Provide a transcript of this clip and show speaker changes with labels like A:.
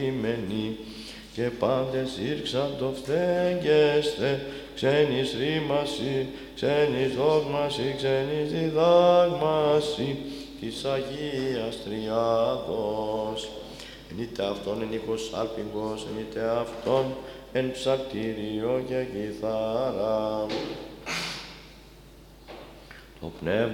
A: και πάντες ήρξαν το φθέγγεστε, ξένης ρήμαση, ξένης δόγμαση, ξένης διδάγμαση της Αγίας Τριάδος. Εν είτε αυτόν εν ήχος άλπιγγος, εν είτε αυτόν εν ψαλτήριο και κιθάρα. Το πνεύμα